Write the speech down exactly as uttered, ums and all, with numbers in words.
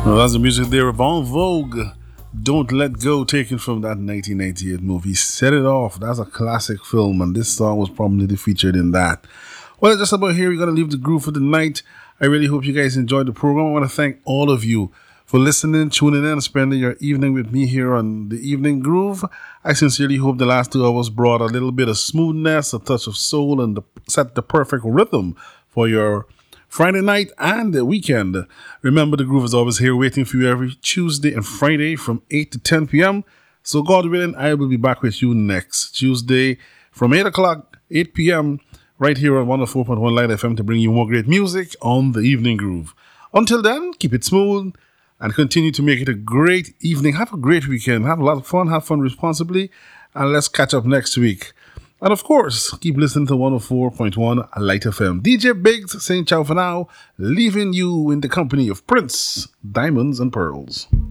Well, that's the music there of En Vogue. Don't Let Go, taken from that nineteen ninety-eight movie. Set It Off. That's a classic film, and this song was prominently featured in that. Well, just about here, we're going to leave the groove for the night. I really hope you guys enjoyed the program. I want to thank all of you for listening, tuning in, and spending your evening with me here on the Evening Groove. I sincerely hope the last two hours brought a little bit of smoothness, a touch of soul, and the, set the perfect rhythm for your Friday night and the weekend. Remember, the Groove is always here waiting for you every Tuesday and Friday from eight to ten p.m. So God willing, I will be back with you next Tuesday from eight o'clock, eight p.m. right here on one oh four point one Light F M to bring you more great music on the Evening Groove. Until then, keep it smooth and continue to make it a great evening. Have a great weekend. Have a lot of fun. Have fun responsibly. And let's catch up next week. And of course, keep listening to one oh four point one Light F M. D J Biggs saying ciao for now, leaving you in the company of Prince, Diamonds and Pearls.